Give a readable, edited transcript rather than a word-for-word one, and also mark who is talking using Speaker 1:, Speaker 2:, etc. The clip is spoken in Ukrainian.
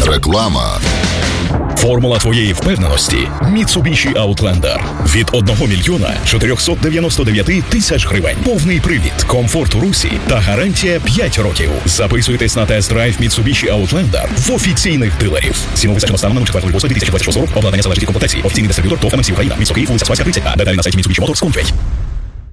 Speaker 1: Реклама.
Speaker 2: Формула твоєї впевненості – Mitsubishi Outlander. Від 1 мільйона 499 тисяч гривень. Повний привід, комфорт у русі та гарантія 5 років. Записуйтесь на тест-драйв Mitsubishi Outlander в офіційних дилерів. Ціну визначено станом на 4 2026 року. Обладнання залежить від комплектації. Офіційний дистриб'ютор ТОВ МС Україна. Місто Київ, вулиця Спаська, 30А. Деталі на сайті Mitsubishi Motors.com.